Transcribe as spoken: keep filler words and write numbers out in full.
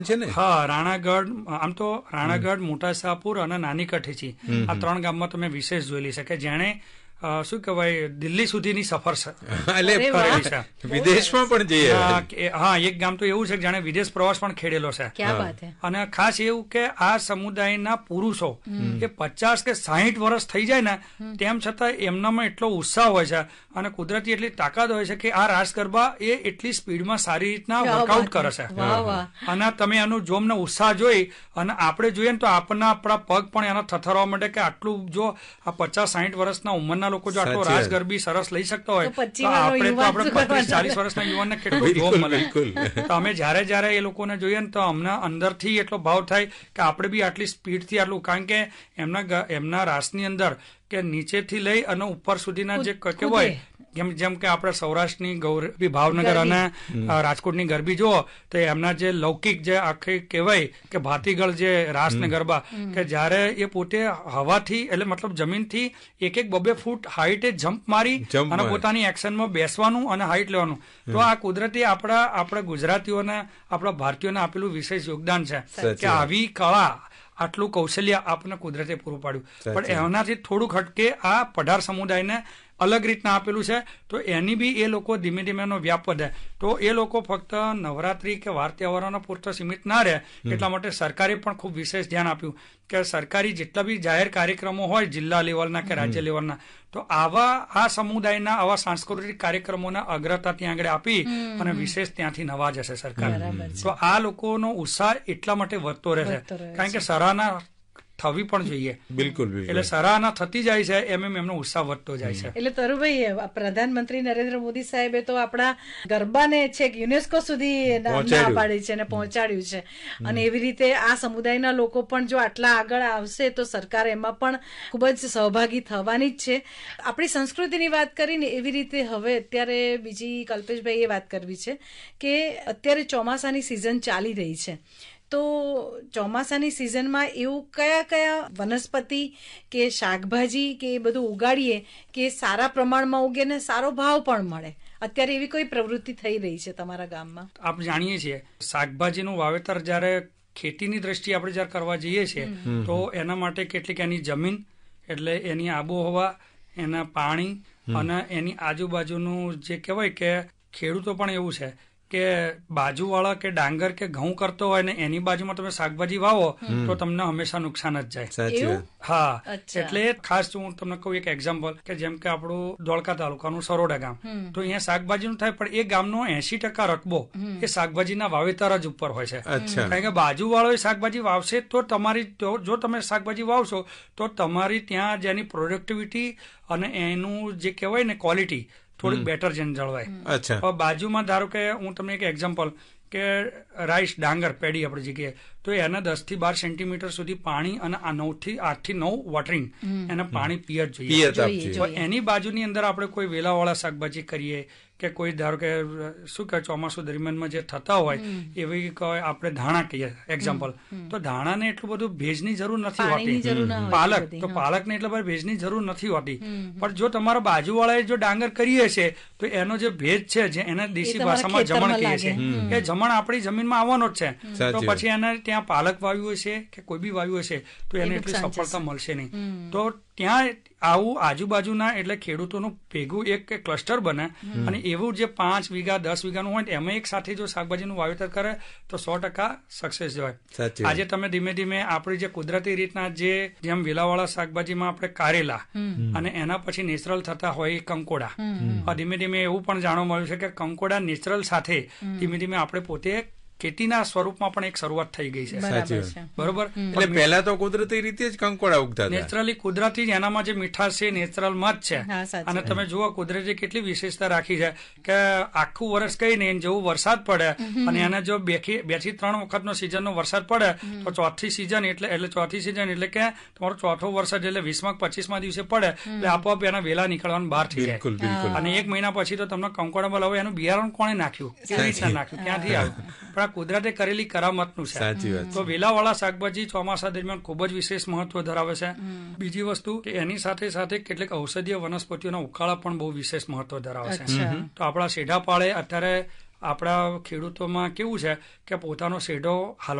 છે ને? હા, રાણાગઢ, આમ તો રાણાગઢ, મોટા શાહપુર અને નાની કઠેચી આ ત્રણ ગામમાં તમે વિશેષ જોયેલી છે કે જેણે શું કહેવાય દિલ્હી સુધીની સફર કરેલી છે, વિદેશમાં પણ જઈએ. હા, એક ગામ તો એવું છે કે જાણે વિદેશ પ્રવાસ પણ ખેડેલો છે. અને ખાસ એવું કે આ સમુદાયના પુરુષો એ પચાસ કે સાહીઠ વર્ષ થઈ જાય ને તેમ છતાં એમનામાં એટલો ઉત્સાહ હોય છે અને કુદરતી એટલી તાકાત હોય છે કે આ રાસ ગરબા એ એટલી સ્પીડમાં સારી રીતના વર્કઆઉટ કરે છે. અને તમે એનું જોમને ઉત્સાહ જોઈ અને આપણે જોઈએ ને તો આપણને આપણા પગ પણ એના થથરવા માટે કે આટલું જો આ પચાસ સાહીઠ વર્ષના ઉંમરના લોકો જો આટલો રાસ ગરબી સરસ લઈ શકતા હોય તો આપણે તો આપણે પચીસ ચાલીસ વર્ષના યુવાનને કેટલો જોબ મળે. તો અમે જયારે જયારે એ લોકોને જોઈએ ને તો અમને અંદરથી એટલો ભાવ થાય કે આપણે બી આટલી સ્પીડથી આટલું, કારણ કે એમના એમના રાસની અંદર કે નીચેથી લઈ અને ઉપર સુધીના જે કહેવાય જેમ જેમ કે આપણે સૌરાષ્ટ્રની ગૌરવી ભાવનગર અને રાજકોટની ગરબી જુઓ તો એમના જે લૌકિક જે આખી કહેવાય કે ભાતીગળ જે રાસ ને ગરબા કે જયારે એ પોતે હવાથી એટલે મતલબ જમીનથી એક એક બબે ફૂટ હાઈટે જમ્પ મારી અને પોતાની એક્શનમાં બેસવાનું અને હાઈટ લેવાનું. તો આ કુદરતી આપણા આપણા ગુજરાતીઓને આપણા ભારતીયોને આપેલું વિશેષ યોગદાન છે કે આવી કળા આટલું કૌશલ્ય આપણને કુદરતે પૂરું પાડ્યું. પણ એનાથી થોડુંક હટકે આ પઢાર સમુદાયને અલગ રીતના આપેલું છે. તો એની બી એ લોકો ધીમે ધીમે એનો વ્યાપ વધે. તો એ લોકો ફક્ત નવરાત્રી કે વાર તહેવારોના પૂરતો સીમિત ના રહે એટલા માટે સરકારે પણ ખૂબ વિશેષ ધ્યાન આપ્યું કે સરકારી જેટલા બી જાહેર કાર્યક્રમો હોય જિલ્લા લેવલના કે રાજ્ય લેવલના તો આવા આ સમુદાયના આવા સાંસ્કૃતિક કાર્યક્રમોના અગ્રતા ત્યાં આગળ આપી અને વિશેષ ત્યાંથી નવાજશે સરકાર. તો આ લોકોનો ઉત્સાહ એટલા માટે વધતો રહે છે કારણ કે સરાહના થવી પણ જોઈએ. બિલકુલ. એટલે સરાહના થતી જાય છે એમ એમ એમનો ઉત્સાહ વધતો જાય છે. એટલે તરુભાઈ, પ્રધાનમંત્રી નરેન્દ્ર મોદી સાહેબે તો આપણા ગરબાને છે યુનેસ્કો સુધી ના પાડી છે અને પહોંચાડ્યું છે. અને એવી રીતે આ સમુદાયના લોકો પણ જો આટલા આગળ આવશે તો સરકાર એમાં પણ ખૂબ જ સહભાગી થવાની જ છે. આપણી સંસ્કૃતિની વાત કરીને એવી રીતે હવે અત્યારે બીજી કલ્પેશભાઈ એ વાત કરવી છે કે અત્યારે ચોમાસાની સિઝન ચાલી રહી છે. તો ચોમાસાની સિઝનમાં એવું કયા કયા વનસ્પતિ કે શાકભાજી કે એ બધું ઉગાડીએ કે સારા પ્રમાણમાં ઉગે ને સારો ભાવ પણ મળે? અત્યારે એવી કોઈ પ્રવૃત્તિ થઈ રહી છે તમારા ગામમાં? આપણે જાણીએ છીએ શાકભાજીનું વાવેતર જયારે ખેતીની દ્રષ્ટિએ આપણે જયારે કરવા જઈએ છીએ તો એના માટે કેટલીક એની જમીન એટલે એની આબોહવા, એના પાણી અને એની આજુબાજુનું જે કહેવાય કે ખેડૂતો પણ એવું છે કે બાજુવાળા કે ડાંગર કે ઘઉં કરતો હોય ને એની બાજુમાં તમે શાકભાજી વાવો તો તમને હંમેશા નુકસાન જ જાય. હા, એટલે ખાસ હું તમને કહું એક એક્ઝામ્પલ કે જેમ કે આપણું ધોળકા તાલુકાનું સરોડા ગામ, તો અહીંયા શાકભાજીનું થાય પણ એ ગામનો એસી ટકા રકબો એ શાકભાજીના વાવેતર જ ઉપર હોય છે. કારણ કે બાજુવાળો શાકભાજી વાવશે તો તમારી જો તમે શાકભાજી વાવશો તો તમારી ત્યાં જેની પ્રોડક્ટિવિટી અને એનું જે કહેવાય ને ક્વોલિટી થોડીક બેટર જેને જળવાય. બાજુમાં ધારો કે હું તમને એક એક્ઝામ્પલ કે રાઈસ ડાંગર પેડી આપણી જગ્યાએ તો એને દસ થી બાર સેન્ટીમીટર સુધી પાણી અને આ નવ થી આઠ થી નવ વોટરિંગ એને પાણી પિયત જોઈએ. તો એની બાજુની અંદર આપણે કોઈ વેલાવાળા શાકભાજી કરીએ કે કોઈ ધારો કે શું કહે ચોમાસું દરમિયાનમાં જે થતા હોય એવી આપણે ધાણા કહીએ એક્ઝામ્પલ, તો ધાણાને એટલું બધું ભેજની જરૂર નથી હોતી. પાલક તો પાલકને એટલે બધું ભેજની જરૂર નથી હોતી. પણ જો તમારા બાજુવાળાએ જો ડાંગર કરીએ છે તો એનો જે ભેજ છે જે એને દેશી ભાષામાં જમણ કહીએ છીએ એ જમણ આપણી જમીનમાં આવવાનો જ છે. તો પછી એને ત્યાં પાલક વાવ્યું હશે કે કોઈ બી વાવ્યું હશે તો એને એટલી સફળતા મળશે નહીં. તો ત્યાં આવું આજુબાજુના એટલે ખેડૂતોનું ભેગું એક ક્લસ્ટર બને અને એવું જે પાંચ વીઘા દસ વીઘાનું હોય એમાં એક સાથે જો શાકભાજીનું વાવેતર કરે તો સો ટકા સક્સેસ હોય. આજે તમે ધીમે ધીમે આપણી જે કુદરતી રીતના જે જેમ વેલાવાળા શાકભાજીમાં આપણે કારેલા અને એના પછી નેચરલ થતા હોય કંકોડા, ધીમે ધીમે એવું પણ જાણવા મળ્યું છે કે કંકોડા નેચરલ સાથે ધીમે ધીમે આપણે પોતે ખેતીના સ્વરૂપમાં પણ એક શરૂઆત થઈ ગઈ છે. બરોબર. એટલે પહેલા તો કુદરતી રીતે જ કંકોડા ઉગતા હતા. નેચરલી કુદરતી જ એનામાં જે મીઠાશ છે નેચરલમાં જ છે. અને તમે જુઓ કુદરતે કેટલી વિશેષતા રાખી છે કે આખું વર્ષ કઈ નહીં જેવું વરસાદ પડે અને એને જો બે બે થી ત્રણ વખતનો સિઝનનો વરસાદ પડે તો ચોથી સિઝન એટલે એટલે ચોથી સિઝન એટલે કે તમારો ચોથો વરસાદ એટલે વીસમાં પચીસમાં દિવસે પડે એટલે આપોઆપ એના વેલા નીકળવાનું બહાર થઈ જાય. અને એક મહિના પછી તો તમને કંકોડા બોલાવો એનું બિયારણ કોણે નાખ્યું, કેવી રીતના નાખ્યું, ક્યાંથી આવ્યું, પણ કુદરતે કરેલી કરામતનું છે. તો વેલાવાળા શાકભાજી ચોમાસા દરમિયાન ખૂબ જ વિશેષ મહત્વ ધરાવે છે. બીજી વસ્તુ કે એની સાથે સાથે કેટલીક ઔષધીય વનસ્પતિઓના ઉકાળા પણ બહુ વિશેષ મહત્વ ધરાવે છે. તો આપણા શેઢાપાળે અત્યારે આપણા ખેડૂતોમાં કેવું છે કે પોતાનો શેઢો હાલ